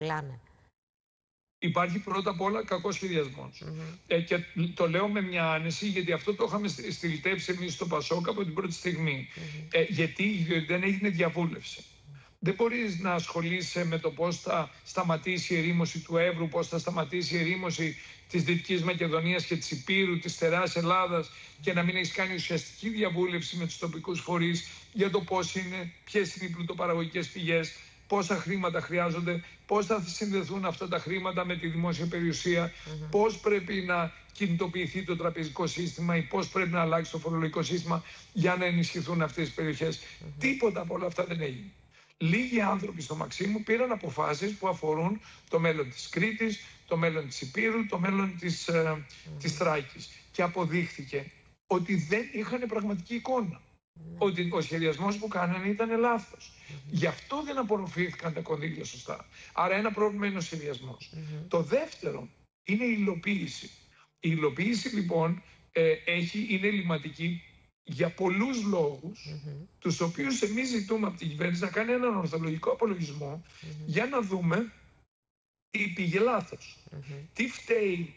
Λάνε. Υπάρχει πρώτα απ' όλα κακός σχεδιασμός. Και το λέω με μια άνεση, γιατί αυτό το είχαμε στυλιτεύσει εμείς στο Πασόκ από την πρώτη στιγμή. Γιατί δεν έγινε διαβούλευση. Δεν μπορείς να ασχολείσαι με το πώς θα σταματήσει η ερήμωση του Εύρου, πώς θα σταματήσει η ερήμωση της Δυτικής Μακεδονίας και της Υπήρου, της Στερεάς Ελλάδας, και να μην έχεις κάνει ουσιαστική διαβούλευση με τους τοπικούς φορείς για το πώς είναι, ποιες είναι οι πλουτοπαραγωγικές πηγές, πόσα χρήματα χρειάζονται, πώς θα συνδεθούν αυτά τα χρήματα με τη δημόσια περιουσία, πώς πρέπει να κινητοποιηθεί το τραπεζικό σύστημα ή πώς πρέπει να αλλάξει το φορολογικό σύστημα για να ενισχυθούν αυτές τις περιοχές. Τίποτα από όλα αυτά δεν έγινε. Λίγοι άνθρωποι στο Μαξίμου πήραν αποφάσεις που αφορούν το μέλλον της Κρήτης, το μέλλον της Υπήρου, το μέλλον της Θράκης. Και αποδείχθηκε ότι δεν είχαν πραγματική εικόνα. Ότι ο σχεδιασμός που κάνανε ήταν λάθος. Γι' αυτό δεν απορροφήθηκαν τα κονδύλια σωστά. Άρα ένα πρόβλημα είναι ο σχεδιασμός. Το δεύτερο είναι η υλοποίηση. Η υλοποίηση λοιπόν είναι ελληματική για πολλούς λόγους, τους οποίους εμείς ζητούμε από την κυβέρνηση να κάνει έναν ορθολογικό απολογισμό για να δούμε τι πήγε λάθος. Τι φταίει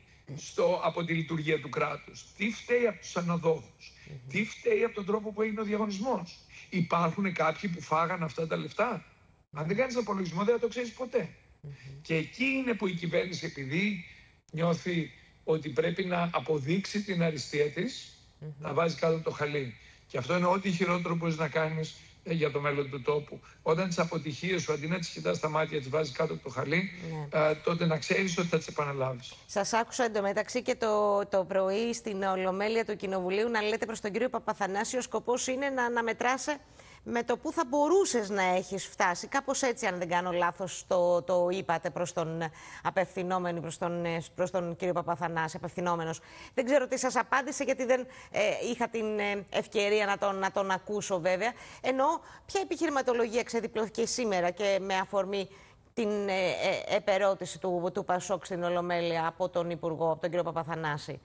από τη λειτουργία του κράτους, τι φταίει από τους αναδόχους, τι φταίει από τον τρόπο που έγινε ο διαγωνισμός. Υπάρχουν κάποιοι που φάγαν αυτά τα λεφτά. Αν δεν κάνεις απολογισμό δεν θα το ξέρεις ποτέ. Και εκεί είναι που η κυβέρνηση, επειδή νιώθει ότι πρέπει να αποδείξει την αριστεία της, να βάζει κάτω το χαλί. Και αυτό είναι ό,τι χειρότερο μπορείς να κάνεις για το μέλλον του τόπου. Όταν τις αποτυχίες σου, αντί να τις κοιτάς στα μάτια, τις βάζεις κάτω από το χαλί, τότε να ξέρεις ότι θα τις επαναλάβεις. Σας άκουσα εντωμεταξύ και το πρωί στην Ολομέλεια του Κοινοβουλίου να λέτε προς τον κύριο Παπαθανάση, ο σκοπός είναι να αναμετράσει με το που θα μπορούσες να έχεις φτάσει. Κάπως έτσι, αν δεν κάνω λάθος, το είπατε προς τον απευθυνόμενο, προς τον κύριο Παπαθανάση, απευθυνόμενος. Δεν ξέρω τι σας απάντησε, γιατί δεν είχα την ευκαιρία να τον ακούσω βέβαια. Ενώ ποια επιχειρηματολογία ξεδιπλώθηκε σήμερα και με αφορμή την επερώτηση του Πασόκ στην Ολομέλεια από τον Υπουργό, από τον κύριο Παπαθανάση.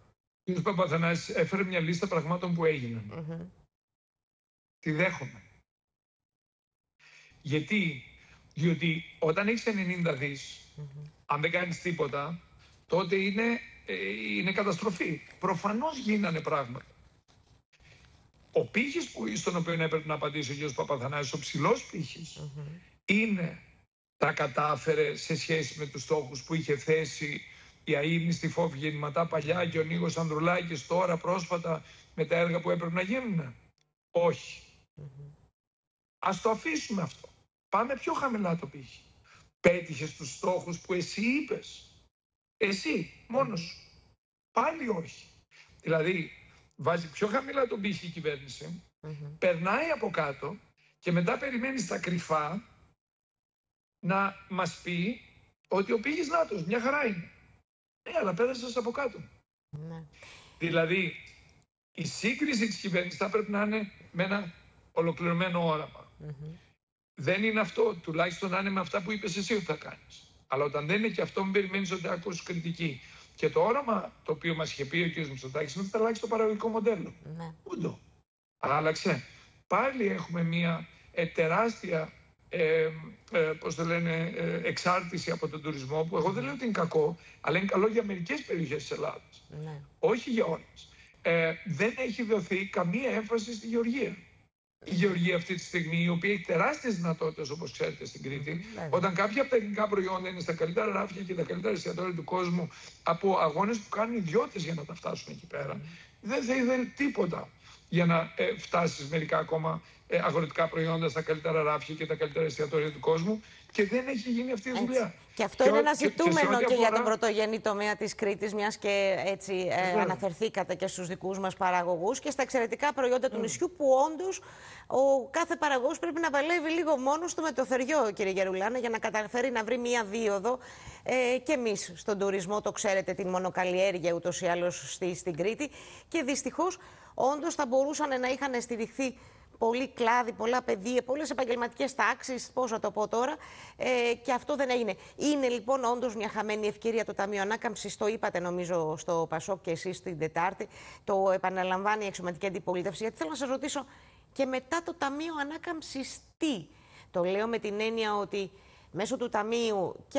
Ο κ. Παπαθανάσης έφερε μια λίστα πραγμάτων που έγιναν. Τη δέχομαι. Διότι όταν έχεις 90 δις, αν δεν κάνεις τίποτα, τότε είναι καταστροφή. Προφανώς γίνανε πράγματα. Ο πύχης στον οποίο έπρεπε να απαντήσει ο κ. Παπαθανάσης, ο ψηλός πύχης, είναι τα κατάφερε σε σχέση με τους στόχους που είχε θέσει η αείμνηστη Φόβη Γεννηματά παλιά και ο Νίκος Ανδρουλάκης τώρα πρόσφατα με τα έργα που έπρεπε να γίνουν. Όχι. Ας το αφήσουμε αυτό. Πάμε πιο χαμηλά το πύχη. Πέτυχες τους στόχους που εσύ είπες. Εσύ, μόνος σου. Πάλι όχι. Δηλαδή, βάζει πιο χαμηλά τον πύχη η κυβέρνηση, περνάει από κάτω και μετά περιμένει στα κρυφά να μας πει ότι ο πύχης νάτος, μια χαρά είναι. Αλλά πέρασες από κάτω. Δηλαδή, η σύγκριση της κυβέρνησης θα πρέπει να είναι με ένα ολοκληρωμένο όραμα. Δεν είναι αυτό, τουλάχιστον να είναι με αυτά που είπες εσύ ότι θα κάνεις. Αλλά όταν δεν είναι και αυτό, μην περιμένεις ότι θα ακούσεις κριτική. Και το όραμα το οποίο μας είχε πει ο κ. Μητσοτάκης είναι ότι θα αλλάξει το παραγωγικό μοντέλο. Ούντο. Άλλαξε. Πάλι έχουμε μια τεράστια εξάρτηση από τον τουρισμό, που εγώ δεν λέω ότι είναι κακό, αλλά είναι καλό για μερικές περιοχές της Ελλάδας. Όχι για όλες. Δεν έχει δοθεί καμία έμφαση στη γεωργία. Η γεωργία αυτή τη στιγμή, η οποία έχει τεράστιες δυνατότητες, όπως ξέρετε, στην Κρήτη, όταν κάποια από τα ελληνικά προϊόντα είναι στα καλύτερα ράφια και τα καλύτερα εστιατόρια του κόσμου, από αγώνες που κάνουν ιδιώτες για να τα φτάσουν εκεί πέρα, δεν θα ήθελε τίποτα για να φτάσεις μερικά ακόμα αγροτικά προϊόντα στα καλύτερα ράφια και τα καλύτερα εστιατόρια του κόσμου, και δεν έχει γίνει αυτή η δουλειά. Και αυτό είναι ένα ζητούμενο και για τον πρωτογενή τομέα της Κρήτης, μιας και έτσι αναφερθήκατε και στους δικούς μας παραγωγούς και στα εξαιρετικά προϊόντα του νησιού, που όντως ο κάθε παραγωγός πρέπει να παλεύει λίγο μόνος του με το θεριό, κύριε Γερουλάνα, για να καταφέρει να βρει μία δίωδο. Και εμείς στον τουρισμό το ξέρετε, την μονοκαλλιέργεια ούτως ή άλλως στην Κρήτη, και δυστυχώς όντως θα μπορούσαν να είχαν στηριχθεί πολλοί κλάδοι, πολλά πεδία, πολλές επαγγελματικές τάξεις, πώς να το πω τώρα, και αυτό δεν έγινε. Είναι λοιπόν όντως μια χαμένη ευκαιρία το Ταμείο Ανάκαμψης, το είπατε νομίζω στο Πασόκ και εσείς την Τετάρτη, το επαναλαμβάνει η Αξιωματική Αντιπολίτευση, γιατί θέλω να σας ρωτήσω και μετά το Ταμείο Ανάκαμψης τι. Το λέω με την έννοια ότι μέσω του Ταμείου